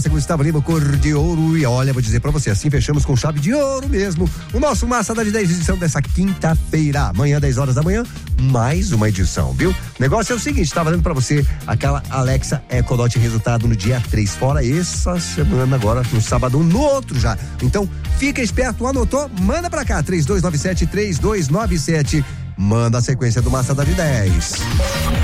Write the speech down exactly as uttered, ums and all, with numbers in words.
Gustavo Lima, cor de ouro. E olha, vou dizer pra você, assim fechamos com chave de ouro mesmo o nosso Massa da de dez edição dessa quinta-feira, amanhã dez horas da manhã, mais uma edição, viu? O negócio é o seguinte, tá valendo pra você aquela Alexa Ecodot resultado no dia três, fora essa semana agora, no sábado, no outro já. Então, fica esperto, anotou? Manda pra cá, três dois nove sete, três dois nove sete, manda a sequência do Massa da de dez.